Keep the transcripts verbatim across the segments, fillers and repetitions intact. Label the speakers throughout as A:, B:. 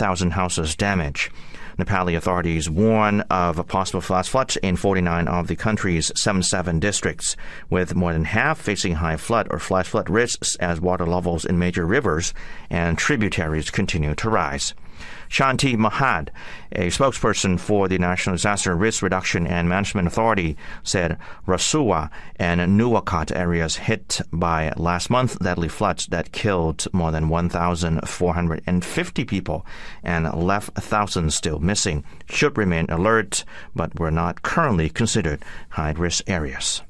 A: thousand houses damaged. Nepali authorities warn of possible flash floods in forty-nine of the country's seventy-seven districts, with more than half facing high flood or flash flood risks as water levels in major rivers and tributaries continue to rise. Shanti Mahad, a spokesperson for the National Disaster Risk Reduction and Management Authority, said Rasuwa and Nuwakot areas hit by last month deadly floods that killed more than one thousand four hundred fifty people and left thousands still missing should remain alert, but were not currently considered high-risk areas.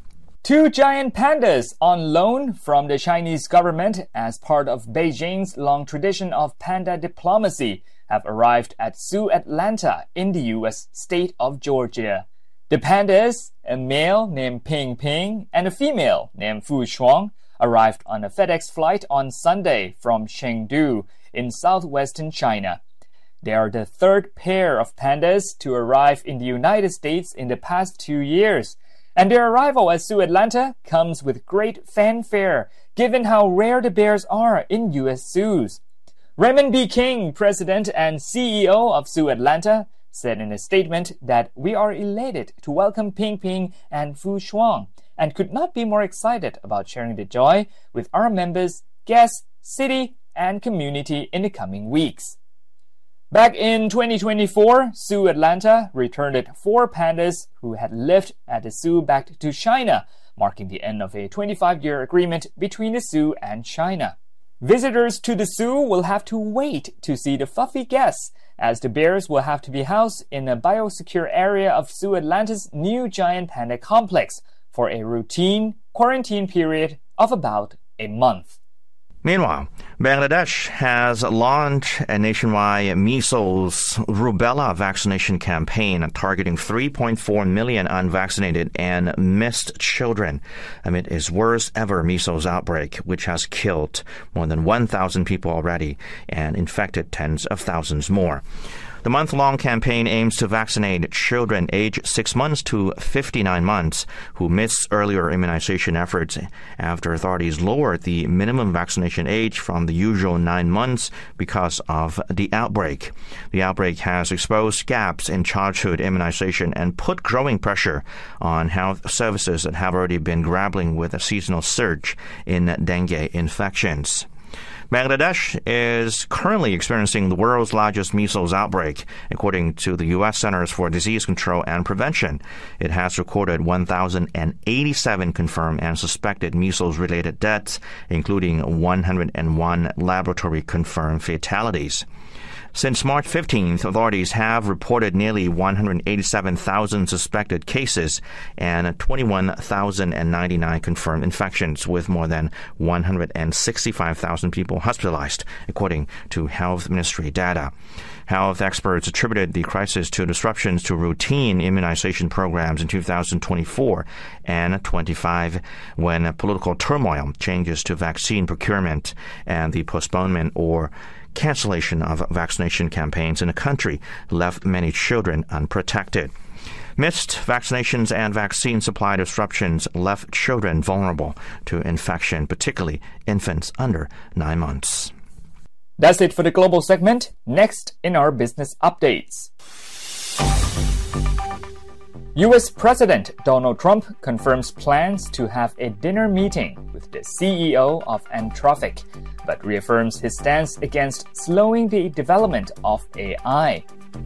B: Two giant pandas on loan from the Chinese government as part of Beijing's long tradition of panda diplomacy have arrived at Zoo Atlanta in the U S state of Georgia. The pandas, a male named Ping Ping and a female named Fu Shuang, arrived on a FedEx flight on Sunday from Chengdu in southwestern China. They are the third pair of pandas to arrive in the United States in the past two years. And their arrival at Zoo Atlanta comes with great fanfare, given how rare the bears are in U S zoos. Raymond B. King, president and C E O of Zoo Atlanta, said in a statement that we are elated to welcome Ping Ping and Fu Shuang and could not be more excited about sharing the joy with our members, guests, city, and community in the coming weeks. Back in twenty twenty-four, Zoo Atlanta returned four pandas who had lived at the zoo back to China, marking the end of a twenty-five-year agreement between the zoo and China. Visitors to the zoo will have to wait to see the fluffy guests, as the bears will have to be housed in a biosecure area of Zoo Atlanta's new giant panda complex for a routine quarantine period of about a month.
A: Meanwhile, Bangladesh has launched a nationwide measles rubella vaccination campaign targeting three point four million unvaccinated and missed children amid its worst ever measles outbreak, which has killed more than one thousand people already and infected tens of thousands more. The month-long campaign aims to vaccinate children aged six months to fifty-nine months who missed earlier immunization efforts after authorities lowered the minimum vaccination age from the usual nine months because of the outbreak. The outbreak has exposed gaps in childhood immunization and put growing pressure on health services that have already been grappling with a seasonal surge in dengue infections. Bangladesh is currently experiencing the world's largest measles outbreak. According to the U S Centers for Disease Control and Prevention, it has recorded one thousand eighty-seven confirmed and suspected measles-related deaths, including one hundred one laboratory-confirmed fatalities. Since March fifteenth, authorities have reported nearly one hundred eighty-seven thousand suspected cases and twenty-one thousand ninety-nine confirmed infections, with more than one hundred sixty-five thousand people hospitalized, according to Health Ministry data. Health experts attributed the crisis to disruptions to routine immunization programs in two thousand twenty-four and twenty-five, when political turmoil, changes to vaccine procurement, and the postponement or cancellation of vaccination campaigns in the country left many children unprotected. Missed vaccinations and vaccine supply disruptions left children vulnerable to infection, particularly infants under nine months.
B: That's it for the global segment. Next in our business updates. U S President Donald Trump confirms plans to have a dinner meeting with the C E O of Anthropic, but reaffirms his stance against slowing the development of A I.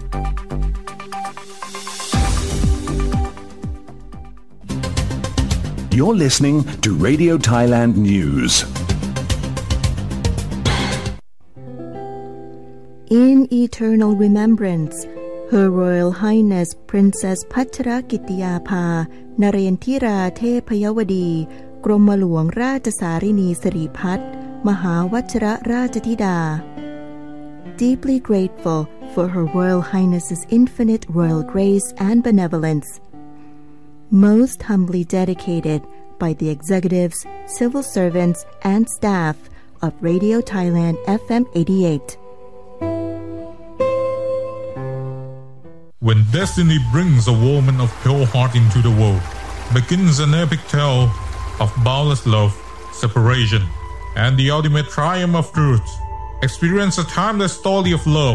C: You're listening to Radio Thailand News.
D: In eternal remembrance, Her Royal Highness Princess Pachrakitiyapha Narendra Thepayawadi กรมหลวงราชสารินีสิริพัฒน์มหาวชิรราชธิดา Deeply grateful for Her Royal Highness's infinite royal grace and benevolence. Most humbly dedicated by the executives, civil servants, and staff of Radio Thailand F M eighty-eight.
E: When destiny brings a woman of pure heart into the world, begins an epic tale of boundless love, separation, and the ultimate triumph of truth. Experience a timeless story of love